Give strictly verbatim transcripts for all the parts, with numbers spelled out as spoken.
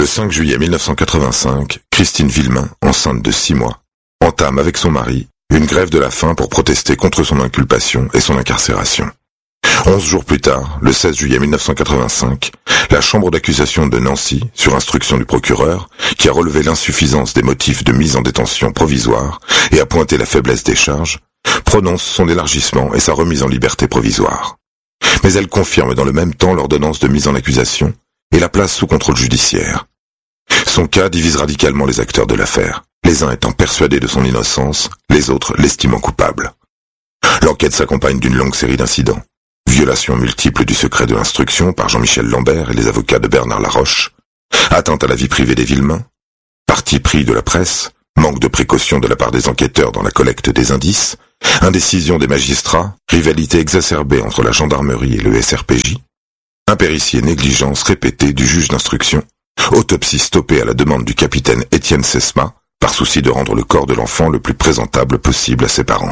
cinq juillet mille neuf cent quatre-vingt-cinq, Christine Villemain, enceinte de six mois, entame avec son mari une grève de la faim pour protester contre son inculpation et son incarcération. Onze jours plus tard, le seize juillet mille neuf cent quatre-vingt-cinq, la chambre d'accusation de Nancy, sur instruction du procureur, qui a relevé l'insuffisance des motifs de mise en détention provisoire et a pointé la faiblesse des charges, prononce son élargissement et sa remise en liberté provisoire. Mais elle confirme dans le même temps l'ordonnance de mise en accusation et la place sous contrôle judiciaire. Son cas divise radicalement les acteurs de l'affaire, les uns étant persuadés de son innocence, les autres l'estimant coupable. L'enquête s'accompagne d'une longue série d'incidents. Violations multiples du secret de l'instruction par Jean-Michel Lambert et les avocats de Bernard Laroche, atteinte à la vie privée des Villemain, parti pris de la presse, manque de précaution de la part des enquêteurs dans la collecte des indices, indécision des magistrats, rivalité exacerbée entre la gendarmerie et le S R P J, impéritie et négligence répétée du juge d'instruction, autopsie stoppée à la demande du capitaine Étienne Sesma, par souci de rendre le corps de l'enfant le plus présentable possible à ses parents.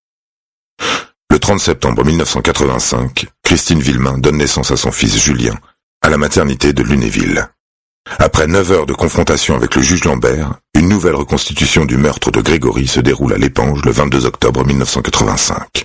Le trente septembre mille neuf cent quatre-vingt-cinq, Christine Villemain donne naissance à son fils Julien, à la maternité de Lunéville. Après neuf heures de confrontation avec le juge Lambert, une nouvelle reconstitution du meurtre de Grégory se déroule à l'Épange le vingt-deux octobre mille neuf cent quatre-vingt-cinq.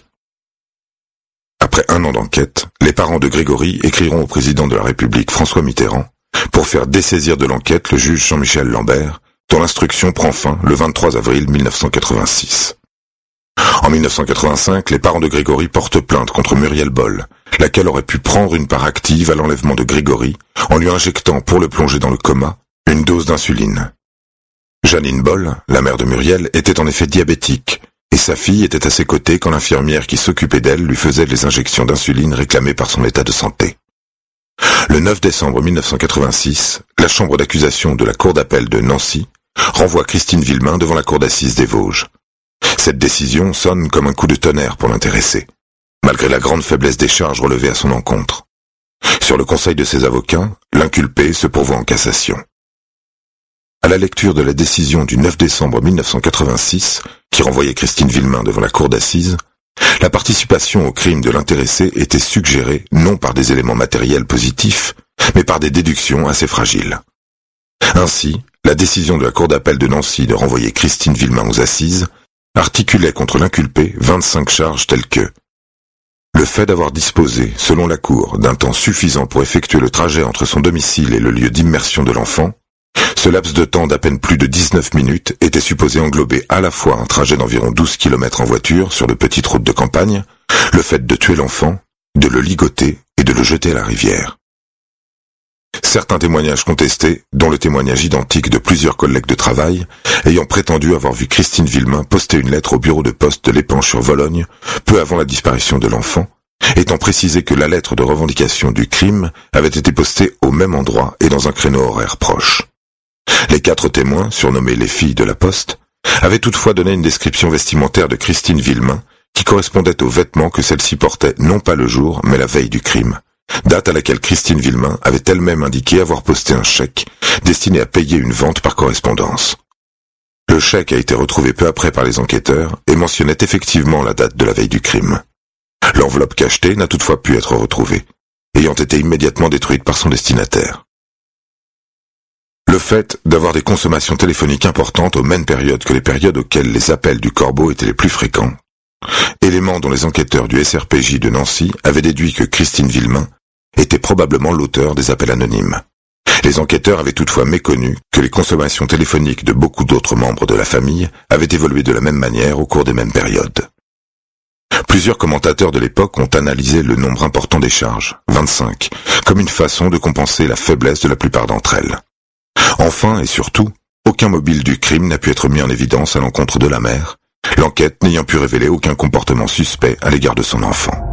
Après un an d'enquête, les parents de Grégory écriront au président de la République François Mitterrand pour faire dessaisir de l'enquête le juge Jean-Michel Lambert, dont l'instruction prend fin le vingt-trois avril mille neuf cent quatre-vingt-six. En mille neuf cent quatre-vingt-cinq, les parents de Grégory portent plainte contre Muriel Boll, laquelle aurait pu prendre une part active à l'enlèvement de Grégory en lui injectant, pour le plonger dans le coma, une dose d'insuline. Janine Boll, la mère de Muriel, était en effet diabétique, et sa fille était à ses côtés quand l'infirmière qui s'occupait d'elle lui faisait les injections d'insuline réclamées par son état de santé. Le neuf décembre mille neuf cent quatre-vingt-six, la chambre d'accusation de la cour d'appel de Nancy renvoie Christine Villemain devant la cour d'assises des Vosges. Cette décision sonne comme un coup de tonnerre pour l'intéressé, malgré la grande faiblesse des charges relevées à son encontre. Sur le conseil de ses avocats, l'inculpé se pourvoit en cassation. À la lecture de la décision du neuf décembre mille neuf cent quatre-vingt-six, qui renvoyait Christine Villemain devant la cour d'assises, la participation au crime de l'intéressé était suggérée non par des éléments matériels positifs, mais par des déductions assez fragiles. Ainsi, la décision de la cour d'appel de Nancy de renvoyer Christine Villemain aux assises articulait contre l'inculpé vingt-cinq charges telles que le fait d'avoir disposé, selon la Cour, d'un temps suffisant pour effectuer le trajet entre son domicile et le lieu d'immersion de l'enfant. Ce laps de temps d'à peine plus de dix-neuf minutes était supposé englober à la fois un trajet d'environ douze kilomètres en voiture sur de petites routes de campagne, le fait de tuer l'enfant, de le ligoter et de le jeter à la rivière. Certains témoignages contestés, dont le témoignage identique de plusieurs collègues de travail, ayant prétendu avoir vu Christine Villemain poster une lettre au bureau de poste de l'Épanche-sur-Vologne, peu avant la disparition de l'enfant, étant précisé que la lettre de revendication du crime avait été postée au même endroit et dans un créneau horaire proche. Les quatre témoins, surnommés les filles de la poste, avaient toutefois donné une description vestimentaire de Christine Villemain qui correspondait aux vêtements que celle-ci portait non pas le jour, mais la veille du crime, date à laquelle Christine Villemain avait elle-même indiqué avoir posté un chèque destiné à payer une vente par correspondance. Le chèque a été retrouvé peu après par les enquêteurs et mentionnait effectivement la date de la veille du crime. L'enveloppe cachetée n'a toutefois pu être retrouvée, ayant été immédiatement détruite par son destinataire. Le fait d'avoir des consommations téléphoniques importantes aux mêmes périodes que les périodes auxquelles les appels du corbeau étaient les plus fréquents, élément dont les enquêteurs du S R P J de Nancy avaient déduit que Christine Villemain était probablement l'auteur des appels anonymes. Les enquêteurs avaient toutefois méconnu que les consommations téléphoniques de beaucoup d'autres membres de la famille avaient évolué de la même manière au cours des mêmes périodes. Plusieurs commentateurs de l'époque ont analysé le nombre important des charges, vingt-cinq, comme une façon de compenser la faiblesse de la plupart d'entre elles. Enfin et surtout, aucun mobile du crime n'a pu être mis en évidence à l'encontre de la mère, l'enquête n'ayant pu révéler aucun comportement suspect à l'égard de son enfant.